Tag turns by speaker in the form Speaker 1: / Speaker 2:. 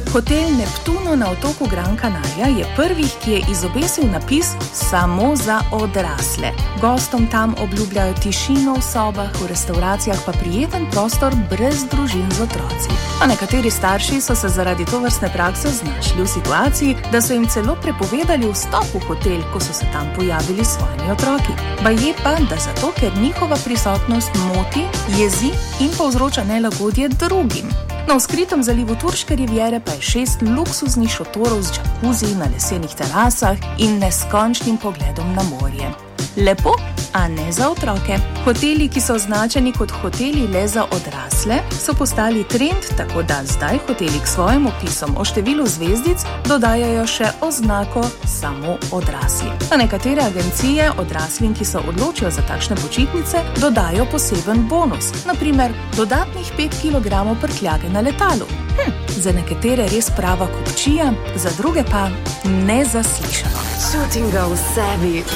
Speaker 1: Hotel Neptuno na otoku Gran Canaria je prvih, ki je izobesil napis samo za odrasle. Gostom tam obljubljajo tišino v sobah, v restavracijah pa prijeten prostor brez družin z otroci. A nekateri starši so se zaradi tovrstne prakse znašli v situaciji, da so jim celo prepovedali vstop v hotel, ko so se tam pojavili s svojimi otroki. Baje pa, da zato, ker njihova prisotnost moti, jezi in povzroča nelagodje drugim. Na vzkritem zalivu Turške riviere pa je 6 luksuznih šotorov z džakuzi na lesenih terasah in neskončnim pogledom na morje. Lepo, a ne za otroke. Hoteli, ki so označeni kot hoteli le za odrasle, so postali trend, tako da zdaj hoteli k svojim opisom o številu zvezdic dodajajo še oznako samo odrasli. A nekatere agencije odraslim, ki se odločijo za takšne počitnice, dodajo poseben bonus, naprimer dodatnih 5 kg prtljage na letalu. Za nekatere res prava kupčija, za druge pa nezaslišano.
Speaker 2: Čutim ga v sebi,